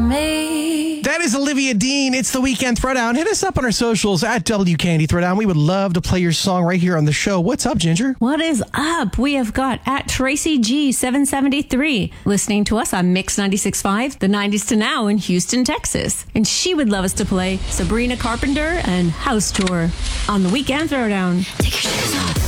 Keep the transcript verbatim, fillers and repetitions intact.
me. That is Olivia Dean. It's the Weekend Throwdown. Hit us up on our socials at W Candy Throwdown. We would love to play your song right here on the show. What's up, Ginger? What is up? We have got at Tracy G seven seventy-three listening to us on Mix ninety-six point five, the nineties to now in Houston, Texas. And she would love us to play Sabrina Carpenter and House Tour on the Weekend Throwdown. Take your shoes off.